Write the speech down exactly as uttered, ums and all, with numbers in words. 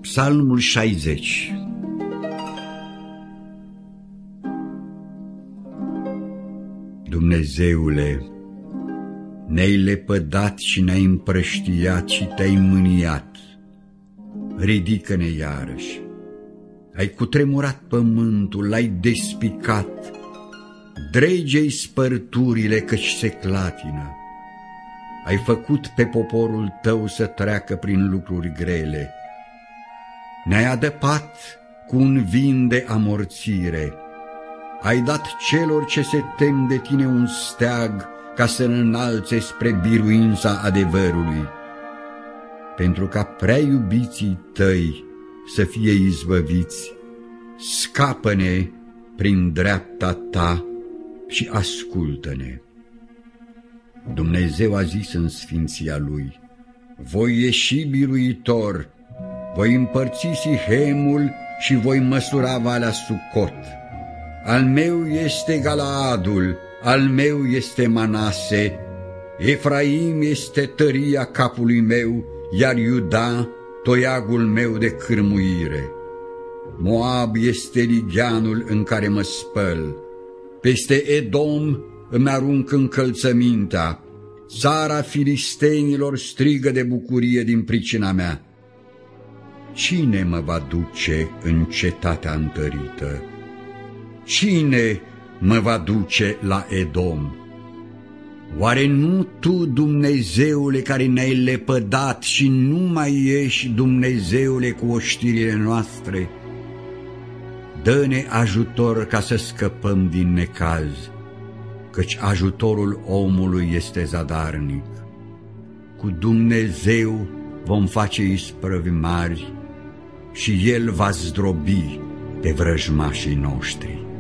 Psalmul șaizeci. Dumnezeule, ne-ai lepădat și ne-ai împrăștiat și te-ai mâniat. Ridică-ne iarăși. Ai cutremurat pământul, l-ai despicat. Drege-i spărturile, căci se clatină. Ai făcut pe poporul tău să treacă prin lucruri grele. Ne-ai adăpat cu un vin de amorțire. Ai dat celor ce se tem de tine un steag ca să înalțe spre biruința adevărului. Pentru ca prea iubiții tăi să fie izbăviți, scapă-ne prin dreapta ta și ascultă-ne. Dumnezeu a zis în sfinția lui: voi ieși biruitor, voi împărți Sihemul și voi măsura Valea Sucot. Al meu este Galaadul, al meu este Manase, Efraim este tăria capului meu, iar Iuda toiagul meu de cârmuire. Moab este ligheanul în care mă spăl, peste Edom îmi arunc încălțămintea, țara filistenilor strigă de bucurie din pricina mea. Cine mă va duce în cetatea întărită? Cine mă va duce la Edom? Oare nu tu, Dumnezeule, care ne-ai lepădat și nu mai ești, Dumnezeule, cu oștirile noastre? Dă-ne ajutor ca să scăpăm din necaz, căci ajutorul omului este zadarnic. Cu Dumnezeu vom face isprăvi mari și El va zdrobi pe vrăjmașii noștri.